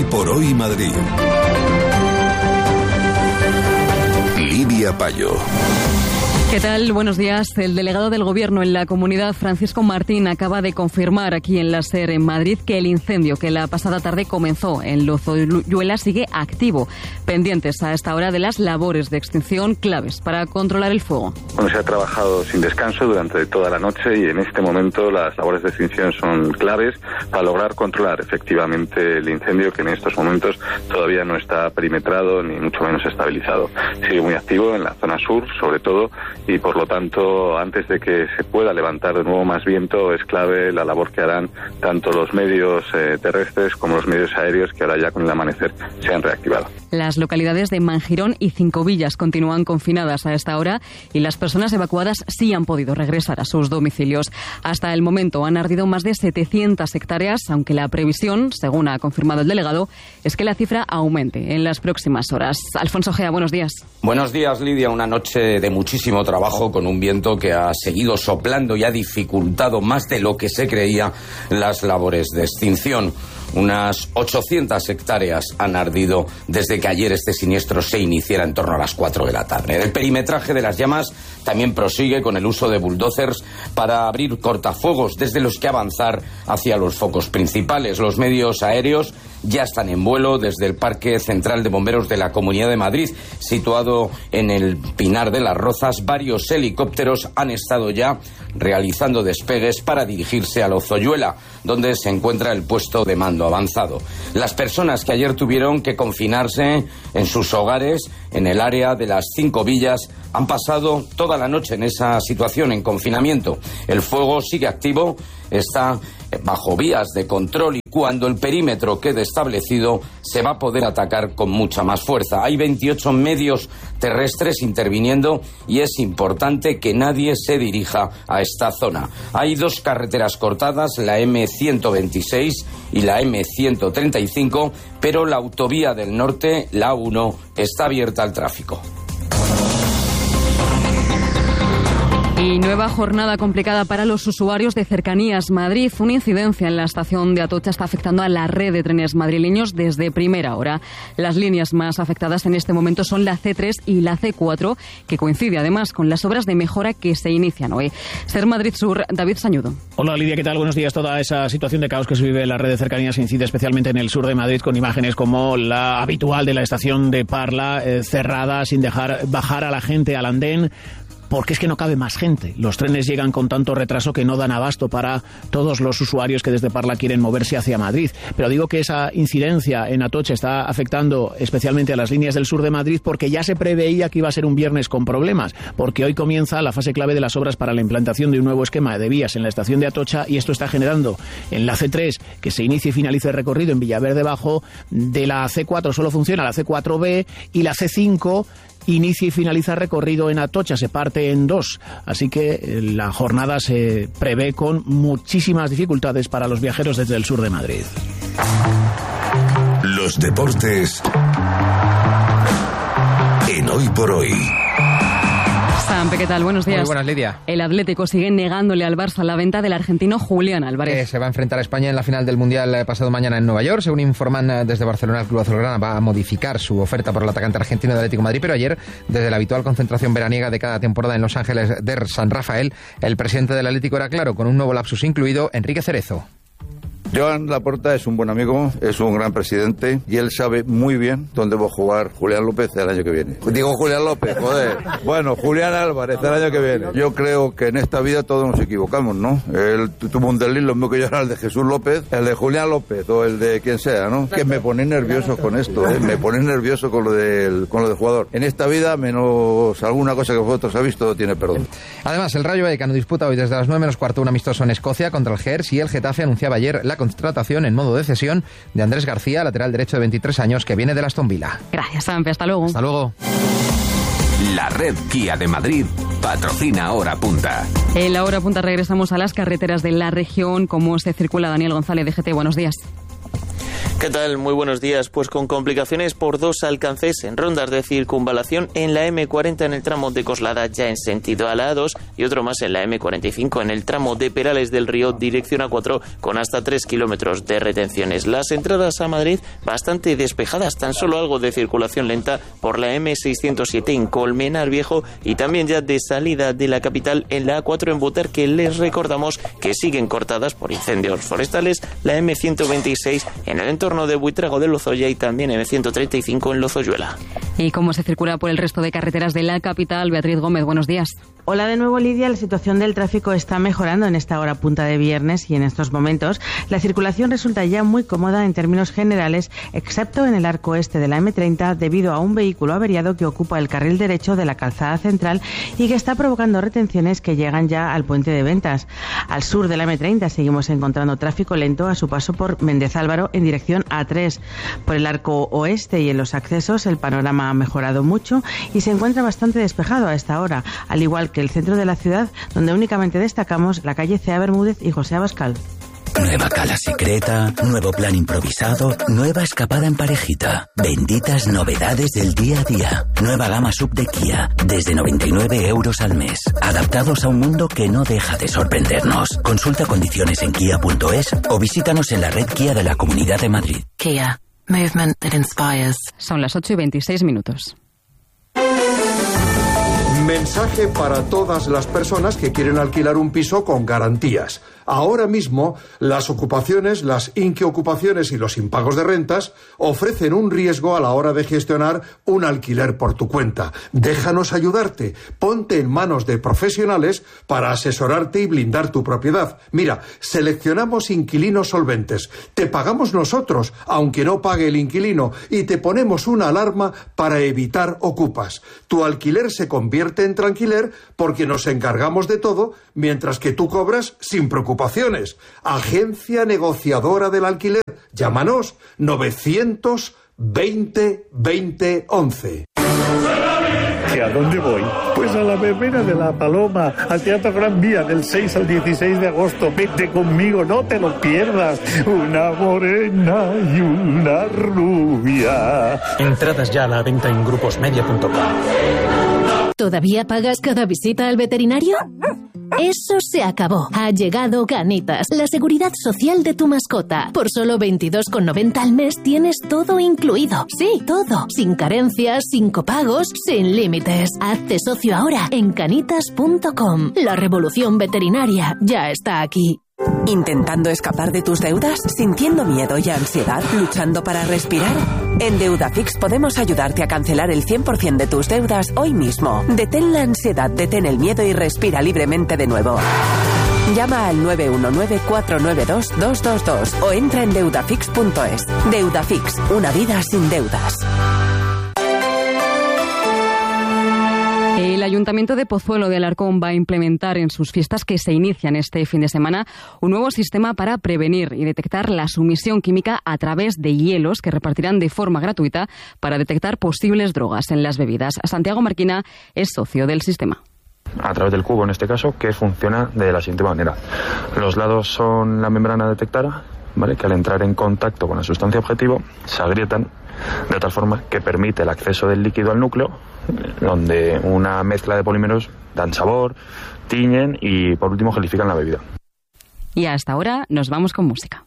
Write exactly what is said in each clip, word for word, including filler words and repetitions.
por Hoy Madrid. Lidia Payo. ¿Qué tal? Buenos días. El delegado del Gobierno en la comunidad, Francisco Martín, acaba de confirmar aquí en la SER en Madrid que el incendio que la pasada tarde comenzó en Lozoyuela sigue activo, pendientes a esta hora de las labores de extinción claves para controlar el fuego. Bueno, se ha trabajado sin descanso durante toda la noche y en este momento las labores de extinción son claves para lograr controlar efectivamente el incendio, que en estos momentos todavía no está perimetrado ni mucho menos estabilizado. Sigue muy activo en la zona sur, sobre todo, y por lo tanto, antes de que se pueda levantar de nuevo más viento, es clave la labor que harán tanto los medios eh, terrestres como los medios aéreos, que ahora ya con el amanecer se han reactivado. Las localidades de Mangirón y Cinco Villas continúan confinadas a esta hora y las personas evacuadas sí han podido regresar a sus domicilios. Hasta el momento han ardido más de setecientas hectáreas, aunque la previsión, según ha confirmado el delegado, es que la cifra aumente en las próximas horas. Alfonso Gea, buenos días. Buenos días, Lidia. Una noche de muchísimo trabajo con un viento que ha seguido soplando y ha dificultado más de lo que se creía las labores de extinción. Unas ochocientas hectáreas han ardido desde que ayer este siniestro se iniciara en torno a las cuatro de la tarde. El perimetraje de las llamas también prosigue con el uso de bulldozers para abrir cortafuegos desde los que avanzar hacia los focos principales. Los medios aéreos ya están en vuelo desde el Parque Central de Bomberos de la Comunidad de Madrid, situado en el Pinar de las Rozas. Varios helicópteros han estado ya realizando despegues para dirigirse a Lozoyuela, donde se encuentra el puesto de mando avanzado. Las personas que ayer tuvieron que confinarse en sus hogares en el área de las Cinco Villas han pasado toda la noche en esa situación, en confinamiento. El fuego sigue activo, está bajo vías de control y cuando el perímetro quede establecido se va a poder atacar con mucha más fuerza. Hay veintiocho medios terrestres interviniendo y es importante que nadie se dirija a esta zona. Hay dos carreteras cortadas, la eme ciento veintiséis y la eme ciento treinta y cinco, pero la autovía del norte, la A uno, está abierta al tráfico. Y nueva jornada complicada para los usuarios de Cercanías Madrid. Una incidencia en la estación de Atocha está afectando a la red de trenes madrileños desde primera hora. Las líneas más afectadas en este momento son la ce tres y la ce cuatro, que coincide además con las obras de mejora que se inician hoy. Ser Madrid Sur, David Sañudo. Hola Lidia, ¿qué tal? Buenos días. Toda esa situación de caos que se vive en la red de cercanías incide especialmente en el sur de Madrid, con imágenes como la habitual de la estación de Parla, eh, cerrada sin dejar bajar a la gente al andén, porque es que no cabe más gente. Los trenes llegan con tanto retraso que no dan abasto para todos los usuarios que desde Parla quieren moverse hacia Madrid. Pero digo que esa incidencia en Atocha está afectando especialmente a las líneas del sur de Madrid porque ya se preveía que iba a ser un viernes con problemas, porque hoy comienza la fase clave de las obras para la implantación de un nuevo esquema de vías en la estación de Atocha, y esto está generando en la ce tres que se inicie y finalice el recorrido en Villaverde Bajo. De la ce cuatro solo funciona la ce cuatro be y la ce cinco inicia y finaliza recorrido en Atocha, se parte en dos. Así que la jornada se prevé con muchísimas dificultades para los viajeros desde el sur de Madrid. Los deportes en Hoy por Hoy. Sampe, ¿qué tal? Buenos días. Muy buenas, Lidia. El Atlético sigue negándole al Barça la venta del argentino Julián Álvarez. Eh, se va a enfrentar a España en la final del Mundial pasado mañana en Nueva York. Según informan desde Barcelona, el Club Azulgrana va a modificar su oferta por el atacante argentino del Atlético de Madrid, pero ayer, desde la habitual concentración veraniega de cada temporada en Los Ángeles de San Rafael, el presidente del Atlético era claro, con un nuevo lapsus incluido, Enrique Cerezo. Joan Laporta es un buen amigo, es un gran presidente y él sabe muy bien dónde va a jugar Julián López el año que viene. Digo Julián López, joder. Bueno, Julián Álvarez el año que viene. Yo creo que en esta vida todos nos equivocamos, ¿no? Él tuvo un desliz, lo mismo que yo era el de Jesús López, el de Julián López o el de quien sea, ¿no? Que me pone nervioso con esto, ¿eh? Me pone nervioso con lo del, con lo del jugador. En esta vida, menos alguna cosa que vosotros habéis visto, tiene perdón. Además, el Rayo Vallecano disputa hoy desde las nueve menos cuarto un amistoso en Escocia contra el Gers, y el Getafe anunciaba ayer la contratación en modo de cesión de Andrés García, lateral derecho de veintitrés años, que viene del Aston Villa. Gracias, Sampe. Hasta luego. Hasta luego. La red Kia de Madrid patrocina Hora Punta. En la Hora Punta regresamos a las carreteras de la región. ¿Cómo se circula? Daniel González, D G T, buenos días. ¿Qué tal? Muy buenos días. Pues con complicaciones por dos alcances en rondas de circunvalación en la eme cuarenta en el tramo de Coslada ya en sentido a la A dos y otro más en la eme cuarenta y cinco en el tramo de Perales del Río dirección A cuatro con hasta tres kilómetros de retenciones. Las entradas a Madrid bastante despejadas, tan solo algo de circulación lenta por la eme seiscientos siete en Colmenar Viejo y también ya de salida de la capital en la A cuatro en Buter, que les recordamos que siguen cortadas por incendios forestales, la eme ciento veintiséis en el entorno de Buitrago de Lozoya y también eme ciento treinta y cinco en Lozoyuela. ¿Y cómo se circula por el resto de carreteras de la capital? Beatriz Gómez, buenos días. Hola de nuevo, Lidia. La situación del tráfico está mejorando en esta hora punta de viernes y en estos momentos la circulación resulta ya muy cómoda en términos generales, excepto en el arco este de la eme treinta debido a un vehículo averiado que ocupa el carril derecho de la calzada central y que está provocando retenciones que llegan ya al puente de Ventas. Al sur de la eme treinta seguimos encontrando tráfico lento a su paso por Méndez Álvaro en dirección A tres. Por el arco oeste y en los accesos el panorama ha mejorado mucho y se encuentra bastante despejado a esta hora, al igual que el centro de la ciudad, donde únicamente destacamos la calle Cea Bermúdez y José Abascal. Nueva cala secreta, nuevo plan improvisado, nueva escapada en parejita. Benditas novedades del día a día. Nueva gama sub de Kia, desde noventa y nueve euros al mes. Adaptados a un mundo que no deja de sorprendernos. Consulta condiciones en kia punto es o visítanos en la red Kia de la Comunidad de Madrid. Kia, movement that inspires. Son las ocho y veintiséis minutos. Mensaje para todas las personas que quieren alquilar un piso con garantías. Ahora mismo, las ocupaciones, las inquiocupaciones y los impagos de rentas ofrecen un riesgo a la hora de gestionar un alquiler por tu cuenta. Déjanos ayudarte. Ponte en manos de profesionales para asesorarte y blindar tu propiedad. Mira, seleccionamos inquilinos solventes. Te pagamos nosotros, aunque no pague el inquilino, y te ponemos una alarma para evitar ocupas. Tu alquiler se convierte en tranquiler porque nos encargamos de todo, mientras que tú cobras sin preocupaciones. Agencia negociadora del alquiler. Llámanos novecientos veinte veinte once. ¿Y a dónde voy? Pues a la verbena de La Paloma, al Teatro Gran Vía, del seis al dieciséis de agosto. Vete conmigo, no te lo pierdas. Una morena y una rubia. Entradas ya a la venta en gruposmedia punto com. ¿Todavía pagas cada visita al veterinario? Eso se acabó. Ha llegado Canitas, la seguridad social de tu mascota. Por solo veintidós con noventa al mes tienes todo incluido. Sí, todo. Sin carencias, sin copagos, sin límites. Hazte socio ahora en canitas punto com. La revolución veterinaria ya está aquí. ¿Intentando escapar de tus deudas? ¿Sintiendo miedo y ansiedad? ¿Luchando para respirar? En Deudafix podemos ayudarte a cancelar el cien por ciento de tus deudas hoy mismo. Detén la ansiedad, detén el miedo y respira libremente de nuevo. Llama al nueve uno nueve, cuatro nueve dos, dos dos dos o entra en deudafix punto es. Deudafix, una vida sin deudas. El Ayuntamiento de Pozuelo de Alarcón va a implementar en sus fiestas que se inician este fin de semana un nuevo sistema para prevenir y detectar la sumisión química a través de hielos que repartirán de forma gratuita para detectar posibles drogas en las bebidas. Santiago Marquina es socio del sistema. A través del cubo, en este caso, que funciona de la siguiente manera. Los lados son la membrana detectora, ¿vale?, que al entrar en contacto con la sustancia objetivo se agrietan de tal forma que permite el acceso del líquido al núcleo, donde una mezcla de polímeros dan sabor, tiñen y por último gelifican la bebida. Y hasta ahora nos vamos con música.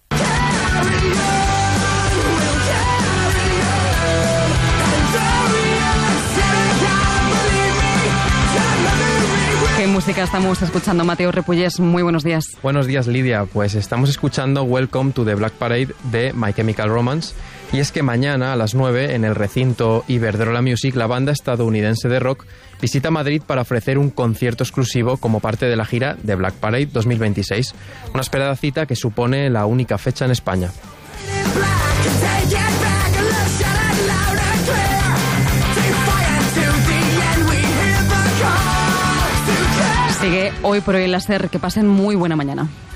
¿Qué música estamos escuchando, Mateo Repullés? Muy buenos días. Buenos días, Lidia. Pues estamos escuchando Welcome to the Black Parade de My Chemical Romance. Y es que mañana a las nueve, en el recinto Iberdrola Music, la banda estadounidense de rock visita Madrid para ofrecer un concierto exclusivo como parte de la gira de Black Parade dos mil veintiséis. Una esperada cita que supone la única fecha en España. Sigue Hoy por Hoy en la SER. Que pasen muy buena mañana.